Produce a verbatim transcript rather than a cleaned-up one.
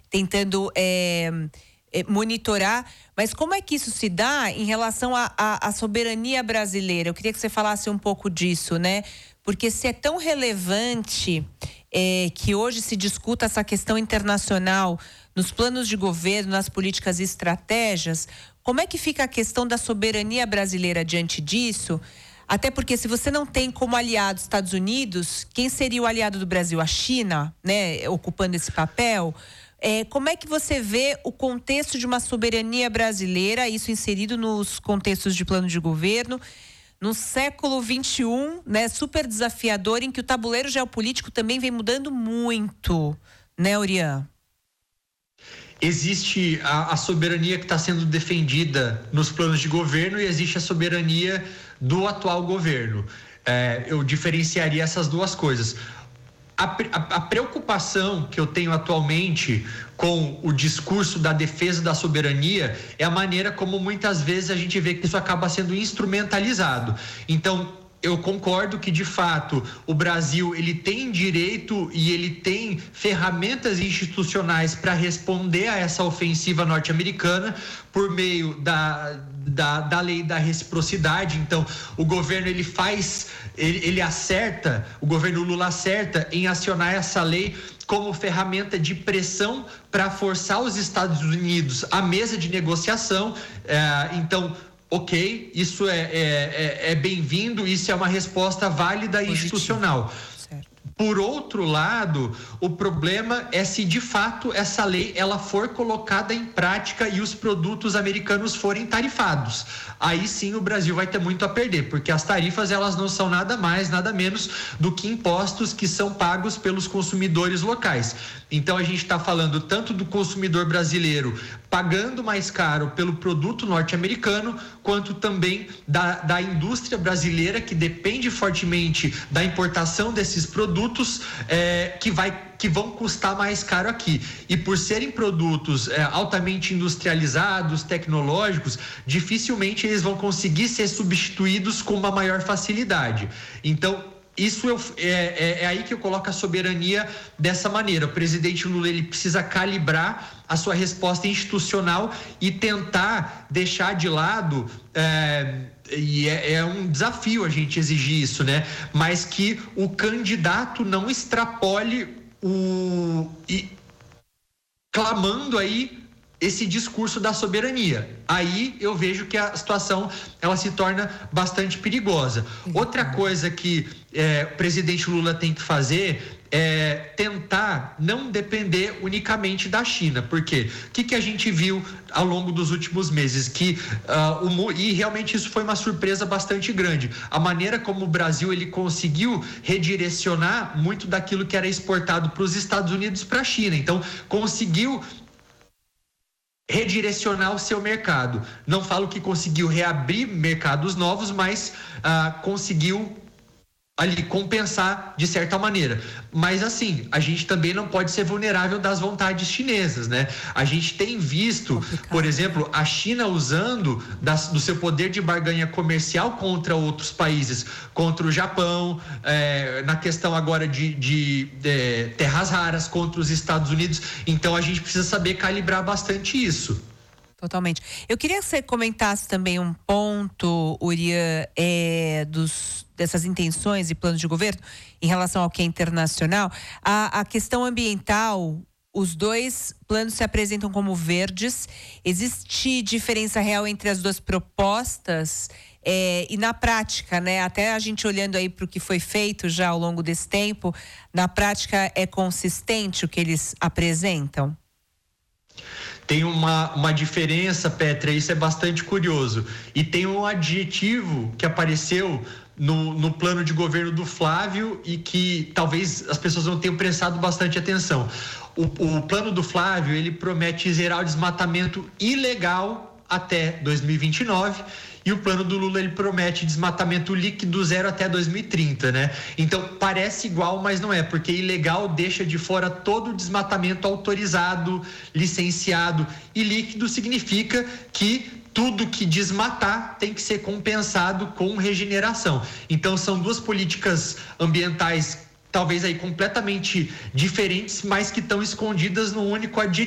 tentando é, é, monitorar. Mas como é que isso se dá em relação à soberania brasileira? Eu queria que você falasse um pouco disso, né? Porque se é tão relevante é, que hoje se discuta essa questão internacional nos planos de governo, nas políticas e estratégias, como é que fica a questão da soberania brasileira diante disso? Até porque se você não tem como aliado os Estados Unidos, quem seria o aliado do Brasil? A China, né, ocupando esse papel? É, como é que você vê o contexto de uma soberania brasileira, isso inserido nos contextos de plano de governo, no século vinte e um, né, super desafiador, em que o tabuleiro geopolítico também vem mudando muito, né, Orian? Existe a, a soberania que está sendo defendida nos planos de governo e existe a soberania do atual governo. É, eu diferenciaria essas duas coisas. A, a, a preocupação que eu tenho atualmente com o discurso da defesa da soberania é a maneira como muitas vezes a gente vê que isso acaba sendo instrumentalizado. Então, eu concordo que, de fato, o Brasil ele tem direito e ele tem ferramentas institucionais para responder a essa ofensiva norte-americana por meio da, da, da lei da reciprocidade. Então, o governo ele faz, ele, ele acerta, o governo Lula acerta em acionar essa lei como ferramenta de pressão para forçar os Estados Unidos à mesa de negociação. É, então, ok, isso é, é, é, é bem-vindo, isso é uma resposta válida e institucional. Certo. Por outro lado, o problema é se de fato essa lei ela for colocada em prática e os produtos americanos forem tarifados. Aí sim o Brasil vai ter muito a perder, porque as tarifas elas não são nada mais, nada menos do que impostos que são pagos pelos consumidores locais. Então a gente está falando tanto do consumidor brasileiro pagando mais caro pelo produto norte-americano, quanto também da, da indústria brasileira que depende fortemente da importação desses produtos é, que vai que vão custar mais caro aqui. E por serem produtos é, altamente industrializados, tecnológicos, dificilmente eles vão conseguir ser substituídos com uma maior facilidade. Então, isso eu, é, é, é aí que eu coloco a soberania dessa maneira. O presidente Lula ele precisa calibrar a sua resposta institucional e tentar deixar de lado, é, e é, é um desafio a gente exigir isso, né? Mas que o candidato não extrapole o e clamando aí esse discurso da soberania. Aí eu vejo que a situação ela se torna bastante perigosa. Outra coisa que é, o presidente Lula tem que fazer é tentar não depender unicamente da China. Por quê? O que, que a gente viu ao longo dos últimos meses? Que, uh, o, e realmente isso foi uma surpresa bastante grande. A maneira como o Brasil ele conseguiu redirecionar muito daquilo que era exportado para os Estados Unidos para a China. Então, conseguiu redirecionar o seu mercado. Não falo que conseguiu reabrir mercados novos, mas uh, conseguiu ali compensar de certa maneira. Mas assim, a gente também não pode ser vulnerável das vontades chinesas, né? A gente tem visto, complicado. Por exemplo, a China usando das, do seu poder de barganha comercial contra outros países, contra o Japão, é, na questão agora de, de, de terras raras, contra os Estados Unidos. Então a gente precisa saber calibrar bastante isso. Totalmente. Eu queria que você comentasse também um ponto, Orian, é, dos, dessas intenções e planos de governo em relação ao que é internacional. A, a questão ambiental, os dois planos se apresentam como verdes. Existe diferença real entre as duas propostas? É, e na prática, né, até a gente olhando aí para o que foi feito já ao longo desse tempo, na prática é consistente o que eles apresentam? Tem uma, uma diferença, Petra, isso é bastante curioso. E tem um adjetivo que apareceu no, no plano de governo do Flávio e que talvez as pessoas não tenham prestado bastante atenção. O, o plano do Flávio, ele promete zerar o desmatamento ilegal até dois mil e vinte e nove, e o plano do Lula ele promete desmatamento líquido zero até dois mil e trinta, né? Então parece igual, mas não é, porque ilegal deixa de fora todo o desmatamento autorizado, licenciado, e líquido significa que tudo que desmatar tem que ser compensado com regeneração. Então são duas políticas ambientais talvez aí completamente diferentes, mas que estão escondidas num único adjetivo.